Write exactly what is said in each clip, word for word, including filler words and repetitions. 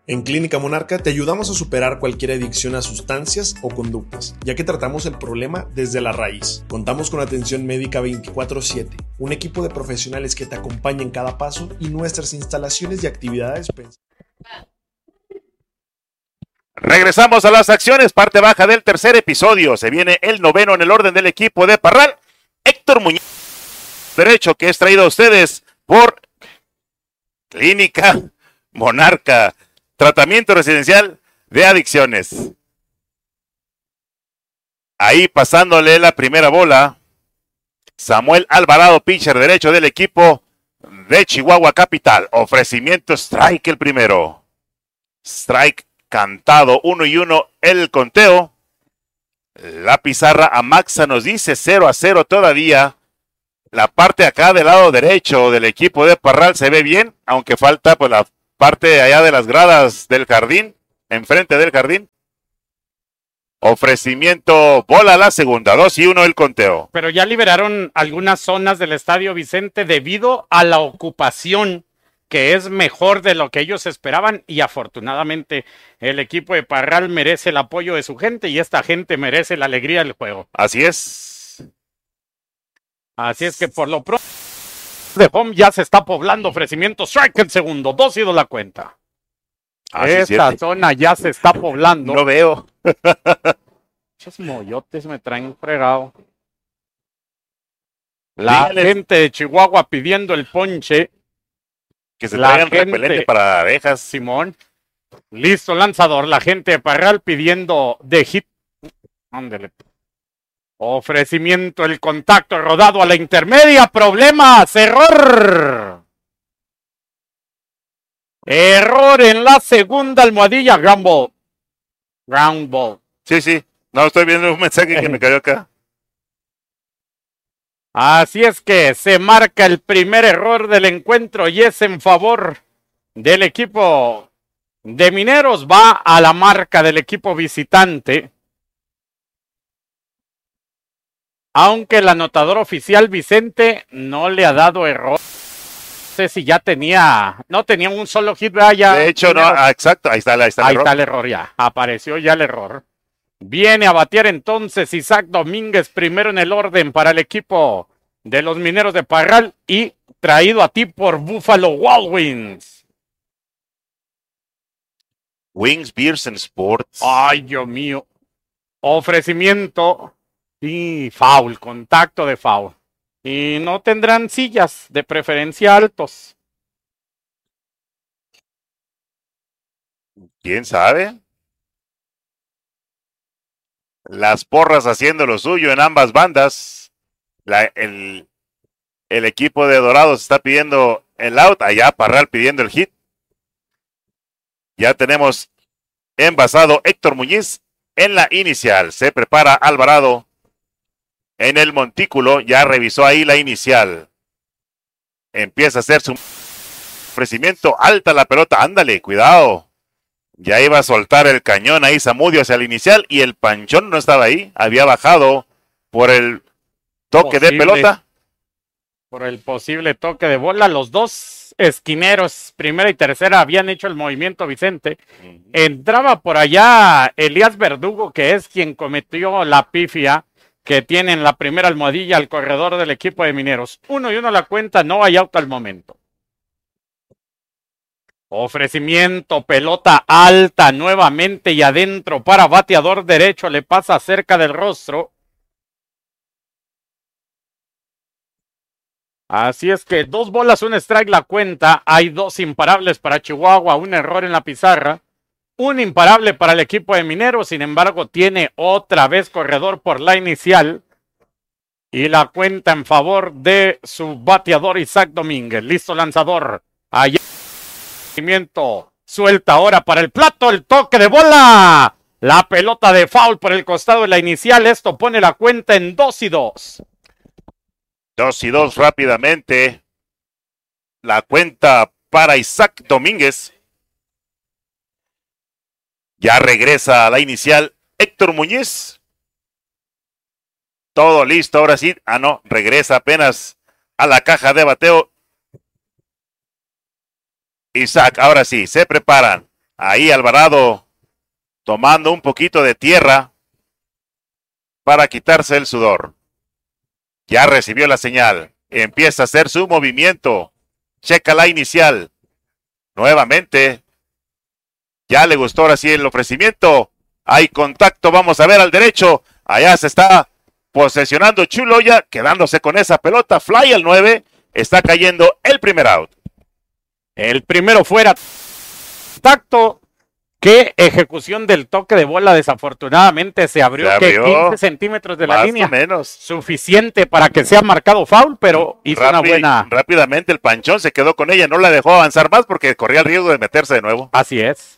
En Clínica Monarca te ayudamos a superar cualquier adicción a sustancias o conductas, ya que tratamos el problema desde la raíz. Contamos con atención médica veinticuatro siete, un equipo de profesionales que te acompaña en cada paso y nuestras instalaciones y actividades. Regresamos a las acciones, parte baja del tercer episodio. Se viene el noveno en el orden del equipo de Parral, Héctor Muñoz, derecho, que es traído a ustedes por Clínica Monarca. Tratamiento residencial de adicciones. Ahí pasándole la primera bola, Samuel Alvarado, pitcher derecho del equipo de Chihuahua Capital. Ofrecimiento strike el primero. Strike cantado, uno y uno el conteo. La pizarra a Maxa nos dice cero a cero todavía. La parte acá del lado derecho del equipo de Parral se ve bien, aunque falta pues la parte allá de las gradas del jardín, enfrente del jardín. Ofrecimiento, bola a la segunda, dos y uno el conteo. Pero ya liberaron algunas zonas del Estadio Vicente debido a la ocupación, que es mejor de lo que ellos esperaban, y afortunadamente el equipo de Parral merece el apoyo de su gente y esta gente merece la alegría del juego. Así es. Así es que por lo pronto de home ya se está poblando. Ofrecimiento strike el segundo, dos y dos la cuenta. Ah, Esta sí, cierto. zona ya se está poblando. No veo. Esos moyotes me traen fregado. La Dígales gente de Chihuahua pidiendo el ponche. que se La traigan gente- repelente para abejas. Simón. Listo, lanzador. La gente de Parral pidiendo de hit. Ándele. Ofrecimiento, el contacto rodado a la intermedia. Problemas. Error. Error en la segunda almohadilla. Ground ball. Ground ball. Sí, sí. No, estoy viendo un mensaje que me cayó acá. Así es que se marca el primer error del encuentro y es en favor del equipo de Mineros. Va a la marca del equipo visitante. Aunque el anotador oficial Vicente no le ha dado error. No sé si ya tenía, no tenía un solo hit, ¿verdad? Ya, De hecho, no, Mineros. ah, exacto. Ahí está, ahí está el Ahí error. está el error ya. Apareció ya el error. Viene a batear entonces Isaac Domínguez, primero en el orden para el equipo de los Mineros de Parral y traído a ti por Buffalo Wild Wings. Wings, Beers and Sports. Ay, Dios mío. Ofrecimiento y foul, contacto de foul. Y no tendrán sillas, de preferencia altos. ¿Quién sabe? Las porras haciendo lo suyo en ambas bandas. La, el, el equipo de Dorados está pidiendo el out. Allá Parral pidiendo el hit. Ya tenemos envasado Héctor Muñiz en la inicial. Se prepara Alvarado en el montículo. Ya revisó ahí la inicial. Empieza a hacer su ofrecimiento. Alta la pelota. Ándale, cuidado. Ya iba a soltar el cañón ahí Zamudio hacia el inicial y el panchón no estaba ahí. Había bajado por el toque Posible. de pelota. Por el posible toque de bola, los dos esquineros, primera y tercera, habían hecho el movimiento Vicente. Entraba por allá Elías Verdugo, que es quien cometió la pifia que tiene en la primera almohadilla al corredor del equipo de Mineros. Uno y uno la cuenta, no hay auto al momento. Ofrecimiento, pelota alta nuevamente y adentro para bateador derecho, le pasa cerca del rostro. Así es que dos bolas, un strike la cuenta. Hay dos imparables para Chihuahua, un error en la pizarra. Un imparable para el equipo de Mineros, sin embargo tiene otra vez corredor por la inicial. Y la cuenta en favor de su bateador Isaac Domínguez. Listo lanzador. Allá. Suelta ahora para el plato, el toque de bola. La pelota de foul por el costado de la inicial. Esto pone la cuenta en dos y dos. Dos y dos rápidamente. La cuenta para Isaac Domínguez. Ya regresa a la inicial Héctor Muñiz. Todo listo, ahora sí. Ah, no, regresa apenas a la caja de bateo. Isaac, ahora sí, se preparan. Ahí Alvarado tomando un poquito de tierra para quitarse el sudor. Ya recibió la señal. Empieza a hacer su movimiento. Checa la inicial. Nuevamente. Ya le gustó ahora sí el ofrecimiento. Hay contacto. Vamos a ver al derecho. Allá se está posesionando Chuloya, quedándose con esa pelota. Fly al nueve. Está cayendo el primer out. El primero fuera. Contacto. Qué ejecución del toque de bola, desafortunadamente se abrió, Se abrió que quince centímetros de la más línea. o menos. Suficiente para que sea marcado foul, pero hizo Rápid, una buena. Rápidamente el Panchón se quedó con ella, no la dejó avanzar más porque corría el riesgo de meterse de nuevo. Así es.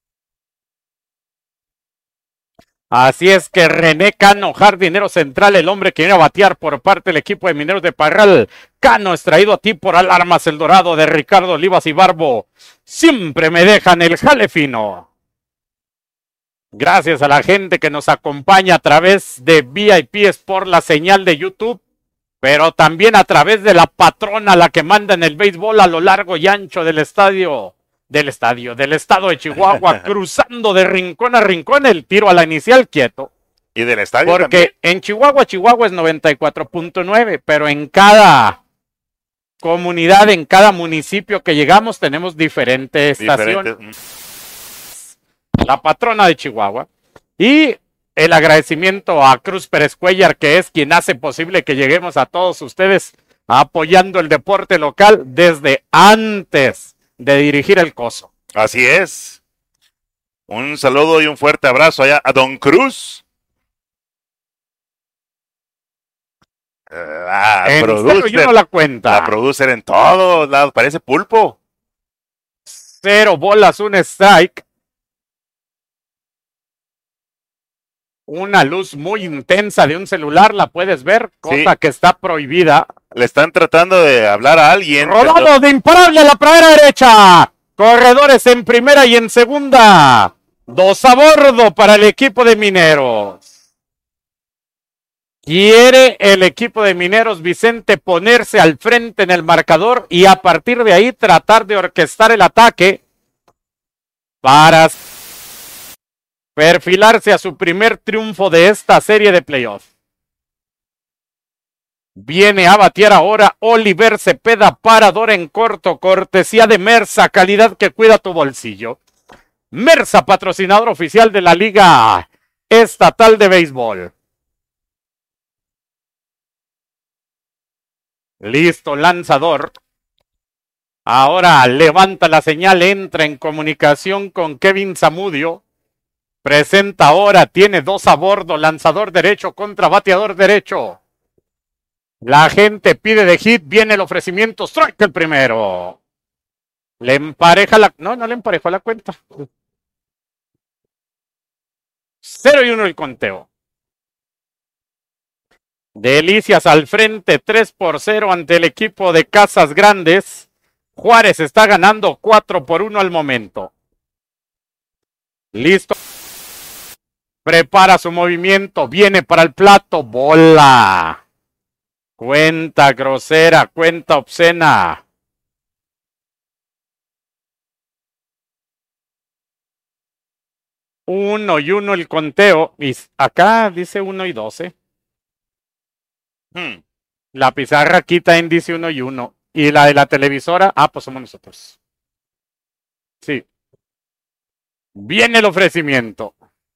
Así es que René Cano, jardinero central, el hombre que viene a batear por parte del equipo de Mineros de Parral. Cano es traído a ti por Alarmas El Dorado de Ricardo Olivas y Barbo. Siempre me dejan el jale fino. Gracias a la gente que nos acompaña a través de V I P por la señal de YouTube, pero también a través de la patrona, la que manda en el béisbol a lo largo y ancho del estadio, del estadio, del estado de Chihuahua, cruzando de rincón a rincón, el tiro a la inicial quieto. Y del estadio Porque también. en Chihuahua, Chihuahua es noventa y cuatro punto nueve, pero en cada comunidad, en cada municipio que llegamos, tenemos diferentes estaciones. Diferentes. La patrona de Chihuahua, y el agradecimiento a Cruz Pérez Cuellar, que es quien hace posible que lleguemos a todos ustedes apoyando el deporte local desde antes de dirigir el Coso. Así es. Un saludo y un fuerte abrazo allá a Don Cruz. La En cero y uno la cuenta. La producer en todos lados, parece pulpo. Cero bolas, un strike. Una luz muy intensa de un celular, la puedes ver, cosa Sí. que está prohibida. Le están tratando de hablar a alguien. Rodado de imparable a la pradera derecha. Corredores en primera y en segunda. Dos a bordo para el equipo de Mineros. Quiere el equipo de Mineros, Vicente, ponerse al frente en el marcador y a partir de ahí tratar de orquestar el ataque para perfilarse a su primer triunfo de esta serie de playoffs. Viene a batear ahora Oliver Cepeda, parador en corto, cortesía de Mersa, calidad que cuida tu bolsillo. Mersa, patrocinador oficial de la Liga Estatal de Béisbol. Listo, lanzador. Ahora levanta la señal, entra en comunicación con Kevin Zamudio. Presenta ahora, tiene dos a bordo, lanzador derecho contra bateador derecho. La gente pide de hit, viene el ofrecimiento, strike el primero. Le empareja la... No, no le emparejó la cuenta. Cero y uno el conteo. Delicias al frente, tres por cero ante el equipo de Casas Grandes. Juárez está ganando cuatro por uno al momento. Listo. Prepara su movimiento, viene para el plato, bola. Cuenta grosera, cuenta obscena. Uno y uno el conteo. Y acá dice uno y doce. Hmm. La pizarra aquí también dice uno y uno. Y la de la televisora, ah, pues somos nosotros. Sí. Viene el ofrecimiento.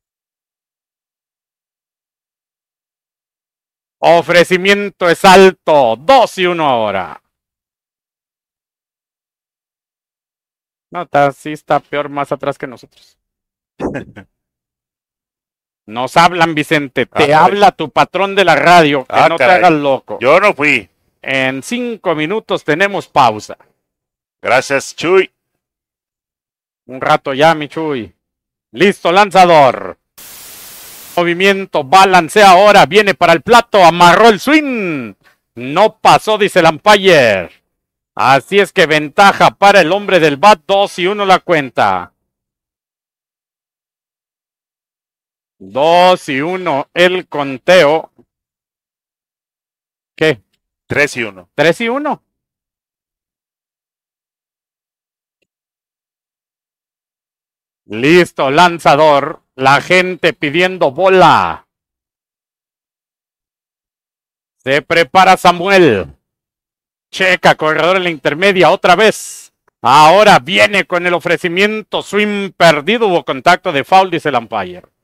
Ofrecimiento es alto. Dos y uno ahora. No, está, sí está peor más atrás que nosotros. Nos hablan, Vicente. Te Ah, habla tu patrón de la radio. Que Ah, no caray. te hagas loco. Yo no fui. En cinco minutos tenemos pausa. Gracias, Chuy. Un rato ya, mi Chuy. Listo, lanzador. Movimiento, balancea ahora, viene para el plato, amarró el swing. No pasó, dice el umpire. Así es que ventaja para el hombre del bat, dos y uno la cuenta. Dos y uno el conteo. ¿Qué? Tres y uno. Tres y uno. Listo, lanzador. La gente pidiendo bola. Se prepara Samuel. Checa, corredor en la intermedia, otra vez. Ahora viene con el ofrecimiento, swing perdido, hubo contacto de foul, dice el umpire.